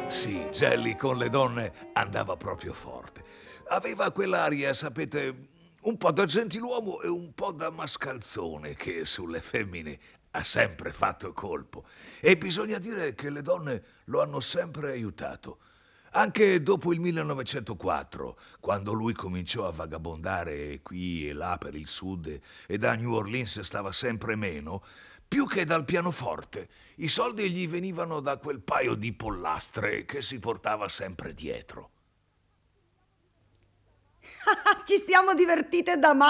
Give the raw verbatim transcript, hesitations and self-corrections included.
Sì, Jelly con le donne andava proprio forte. Aveva quell'aria, sapete, un po' da gentiluomo e un po' da mascalzone che sulle femmine ha sempre fatto colpo. E bisogna dire che le donne lo hanno sempre aiutato. Anche dopo il millenovecentoquattro, quando lui cominciò a vagabondare qui e là per il sud e da New Orleans stava sempre meno, più che dal pianoforte, i soldi gli venivano da quel paio di pollastre che si portava sempre dietro. Ci siamo divertite da matti.